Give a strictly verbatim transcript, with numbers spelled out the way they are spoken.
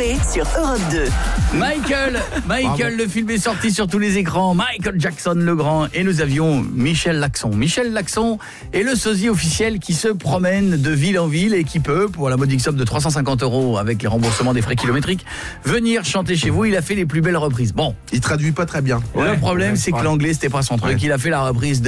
Coldplay sur Europe deux. Michael, Michael, le film est sorti sur tous les écrans. Michael Jackson le Grand. Et nous avions Michel Laxon. Michel Laxon est le sosie officiel qui se promène de ville en ville et qui peut, pour la modique somme de trois cent cinquante euros avec les remboursements des frais kilométriques, venir chanter chez vous. Il a fait les plus belles reprises. Bon, il traduit pas très bien. Le ouais, problème, ouais, c'est ouais. que l'anglais, c'était pas son truc. Ouais. Il a fait la reprise de